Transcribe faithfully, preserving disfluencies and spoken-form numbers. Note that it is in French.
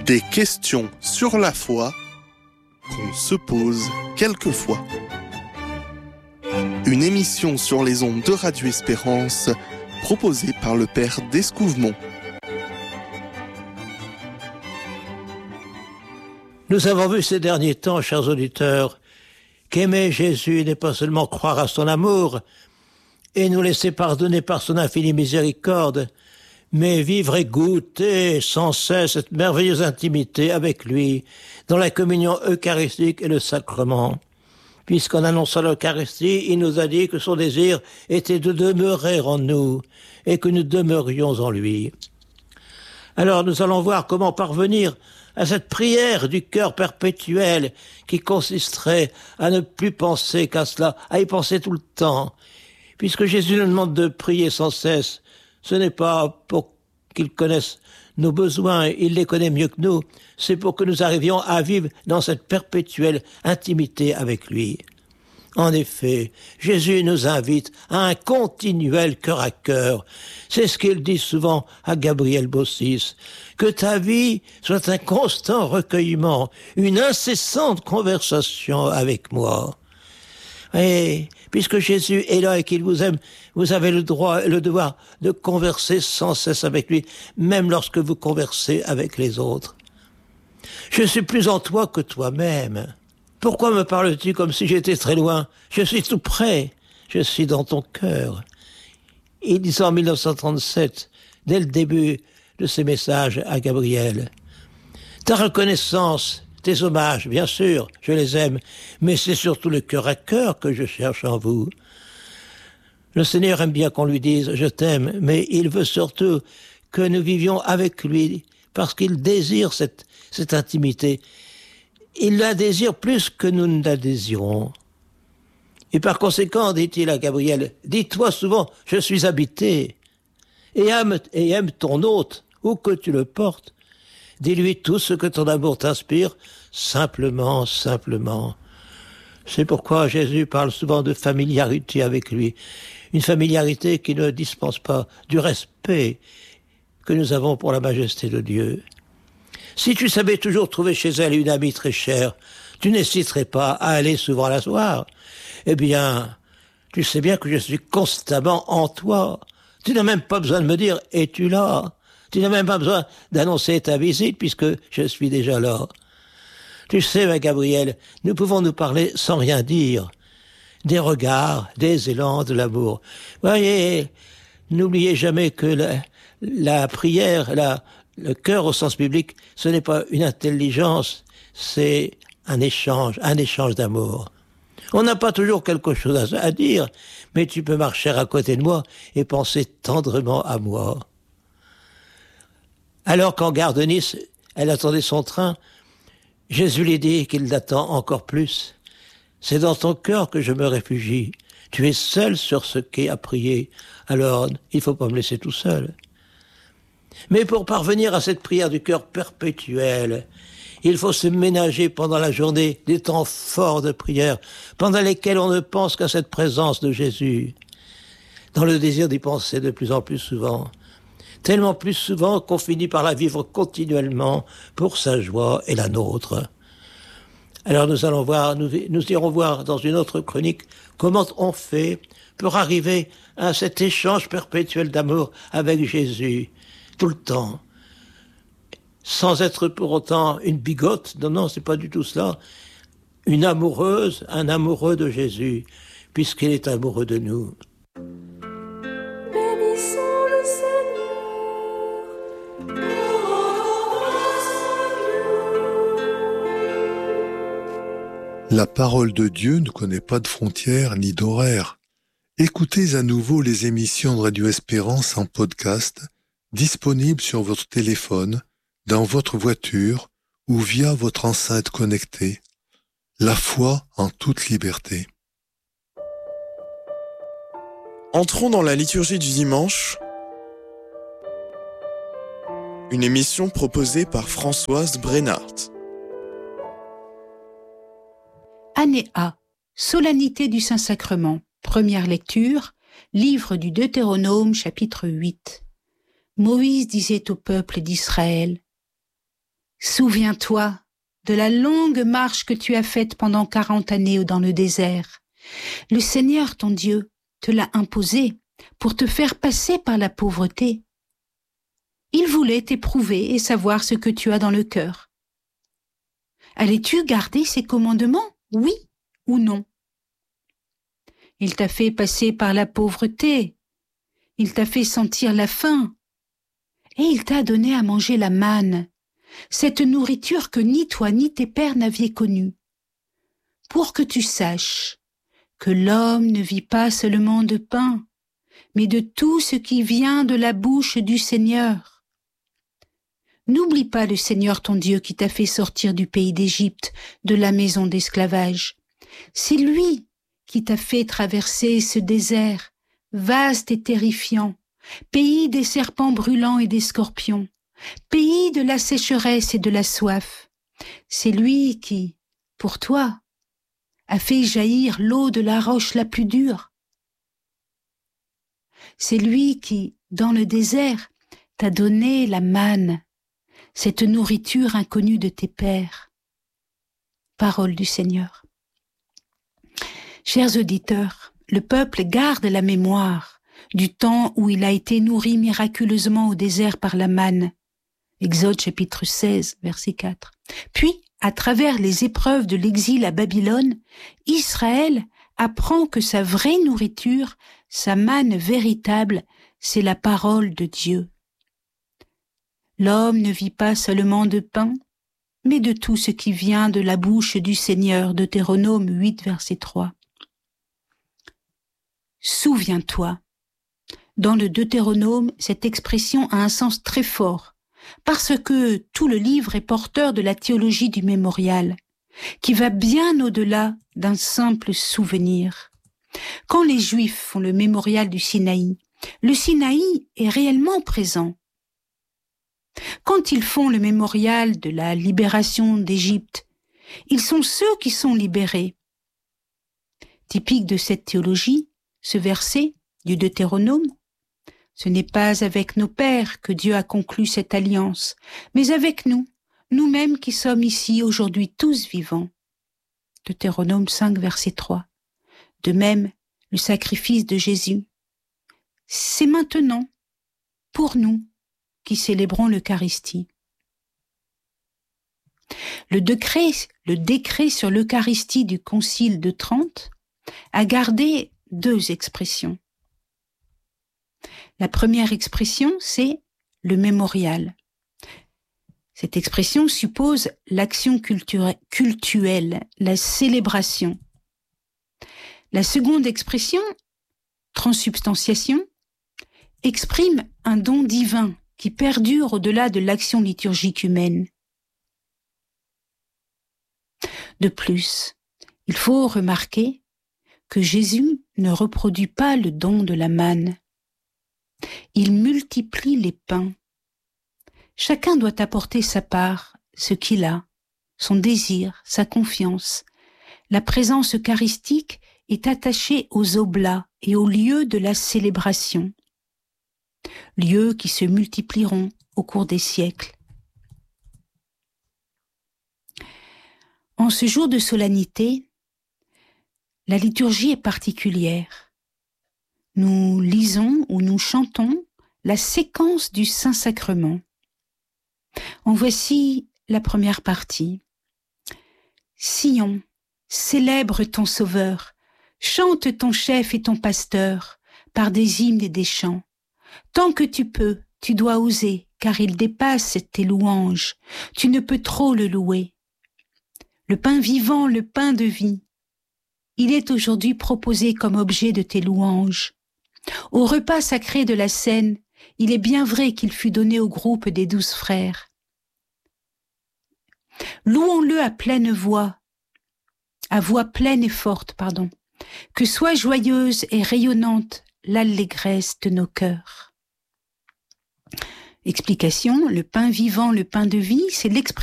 Des questions sur la foi qu'on se pose quelquefois. Une émission sur les ondes de Radio Espérance proposée par le Père d'Escouvemont. Nous avons vu ces derniers temps, chers auditeurs, qu'aimer Jésus n'est pas seulement croire à son amour et nous laisser pardonner par son infinie miséricorde, mais vivre et goûter sans cesse cette merveilleuse intimité avec lui dans la communion eucharistique et le sacrement. Puisqu'en annonçant l'Eucharistie, il nous a dit que son désir était de demeurer en nous et que nous demeurions en lui. Alors nous allons voir comment parvenir à cette prière du cœur perpétuel qui consisterait à ne plus penser qu'à cela, à y penser tout le temps. Puisque Jésus nous demande de prier sans cesse, ce n'est pas pour qu'il connaisse nos besoins, il les connaît mieux que nous, c'est pour que nous arrivions à vivre dans cette perpétuelle intimité avec lui. En effet, Jésus nous invite à un continuel cœur à cœur. C'est ce qu'il dit souvent à Gabriel Bossis. Que ta vie soit un constant recueillement, une incessante conversation avec moi. Et puisque Jésus est là et qu'il vous aime, vous avez le droit et le devoir de converser sans cesse avec lui, même lorsque vous conversez avec les autres. Je suis plus en toi que toi-même. Pourquoi me parles-tu comme si j'étais très loin? Je suis tout près, je suis dans ton cœur. Il dit ça en mille neuf cent trente-sept, dès le début de ses messages à Gabriel. Ta reconnaissance, tes hommages, bien sûr, je les aime, mais c'est surtout le cœur à cœur que je cherche en vous. Le Seigneur aime bien qu'on lui dise « je t'aime », mais il veut surtout que nous vivions avec lui, parce qu'il désire cette, cette intimité. Il la désire plus que nous ne la désirons. Et par conséquent, dit-il à Gabriel, « dis-toi souvent, je suis habité, et aime, et aime ton hôte, où que tu le portes. Dis-lui tout ce que ton amour t'inspire, simplement, simplement. » C'est pourquoi Jésus parle souvent de familiarité avec lui. Une familiarité qui ne dispense pas du respect que nous avons pour la majesté de Dieu. Si tu savais toujours trouver chez elle une amie très chère, tu n'hésiterais pas à aller souvent la voir. Eh bien, tu sais bien que je suis constamment en toi. Tu n'as même pas besoin de me dire « es-tu là ?» Tu n'as même pas besoin d'annoncer ta visite puisque je suis déjà là. Tu sais, ma Gabriel, nous pouvons nous parler sans rien dire. Des regards, des élans de l'amour. Voyez, n'oubliez jamais que la, la prière, la, le cœur au sens biblique, ce n'est pas une intelligence, c'est un échange, un échange d'amour. On n'a pas toujours quelque chose à, à dire, mais tu peux marcher à côté de moi et penser tendrement à moi. Alors qu'en gare de Nice, elle attendait son train, Jésus lui dit qu'il l'attend encore plus. C'est dans ton cœur que je me réfugie. Tu es seul sur ce quai à prier. Alors, il ne faut pas me laisser tout seul. Mais pour parvenir à cette prière du cœur perpétuel, il faut se ménager pendant la journée des temps forts de prière, pendant lesquels on ne pense qu'à cette présence de Jésus, dans le désir d'y penser de plus en plus souvent. Tellement plus souvent qu'on finit par la vivre continuellement pour sa joie et la nôtre. Alors nous allons voir, nous, nous irons voir dans une autre chronique comment on fait pour arriver à cet échange perpétuel d'amour avec Jésus, tout le temps, sans être pour autant une bigote. Non, non, c'est pas du tout cela. Une amoureuse, un amoureux de Jésus, puisqu'il est amoureux de nous. La parole de Dieu ne connaît pas de frontières ni d'horaires. Écoutez à nouveau les émissions de Radio Espérance en podcast, disponibles sur votre téléphone, dans votre voiture ou via votre enceinte connectée. La foi en toute liberté. Entrons dans la liturgie du dimanche, une émission proposée par Françoise Brennart. Année A, solennité du Saint-Sacrement, première lecture, livre du Deutéronome, chapitre huit. Moïse disait au peuple d'Israël, « Souviens-toi de la longue marche que tu as faite pendant quarante années dans le désert. Le Seigneur, ton Dieu, te l'a imposé pour te faire passer par la pauvreté. Il voulait t'éprouver et savoir ce que tu as dans le cœur. Allais-tu garder ses commandements, oui ou non? Il t'a fait passer par la pauvreté, il t'a fait sentir la faim, et il t'a donné à manger la manne, cette nourriture que ni toi ni tes pères n'aviez connue, pour que tu saches que l'homme ne vit pas seulement de pain, mais de tout ce qui vient de la bouche du Seigneur. N'oublie pas le Seigneur ton Dieu qui t'a fait sortir du pays d'Égypte, de la maison d'esclavage. C'est lui qui t'a fait traverser ce désert, vaste et terrifiant, pays des serpents brûlants et des scorpions, pays de la sécheresse et de la soif. C'est lui qui, pour toi, a fait jaillir l'eau de la roche la plus dure. C'est lui qui, dans le désert, t'a donné la manne, cette nourriture inconnue de tes pères. Parole du Seigneur. Chers auditeurs, le peuple garde la mémoire du temps où il a été nourri miraculeusement au désert par la manne. Exode chapitre seize, verset quatre. Puis, à travers les épreuves de l'exil à Babylone, Israël apprend que sa vraie nourriture, sa manne véritable, c'est la parole de Dieu. L'homme ne vit pas seulement de pain, mais de tout ce qui vient de la bouche du Seigneur, Deutéronome huit, verset trois. Souviens-toi. Dans le Deutéronome, cette expression a un sens très fort, parce que tout le livre est porteur de la théologie du mémorial, qui va bien au-delà d'un simple souvenir. Quand les Juifs font le mémorial du Sinaï, le Sinaï est réellement présent. Quand ils font le mémorial de la libération d'Égypte, ils sont ceux qui sont libérés. Typique de cette théologie, ce verset du Deutéronome, ce n'est pas avec nos pères que Dieu a conclu cette alliance, mais avec nous, nous-mêmes qui sommes ici aujourd'hui tous vivants. Deutéronome cinq, verset trois. De même, le sacrifice de Jésus, c'est maintenant, pour nous, qui célébrons l'Eucharistie. Le décret, le décret sur l'Eucharistie du Concile de Trente a gardé deux expressions. La première expression, c'est le mémorial. Cette expression suppose l'action culturelle, cultuelle, la célébration. La seconde expression, transsubstantiation, exprime un don divin qui perdure au-delà de l'action liturgique humaine. De plus, il faut remarquer que Jésus ne reproduit pas le don de la manne. Il multiplie les pains. Chacun doit apporter sa part, ce qu'il a, son désir, sa confiance. La présence eucharistique est attachée aux oblats et aux lieux de la célébration, lieux qui se multiplieront au cours des siècles. En ce jour de solennité, la liturgie est particulière. Nous lisons ou nous chantons la séquence du Saint-Sacrement. En voici la première partie. Sion, célèbre ton Sauveur, chante ton chef et ton pasteur par des hymnes et des chants. Tant que tu peux, tu dois oser, car il dépasse tes louanges. Tu ne peux trop le louer. Le pain vivant, le pain de vie, il est aujourd'hui proposé comme objet de tes louanges. Au repas sacré de la Seine, il est bien vrai qu'il fut donné au groupe des douze frères. Louons-le à pleine voix, à voix pleine et forte, pardon, que soit joyeuse et rayonnante l'allégresse de nos cœurs. Explication, le pain vivant, le pain de vie, c'est l'expression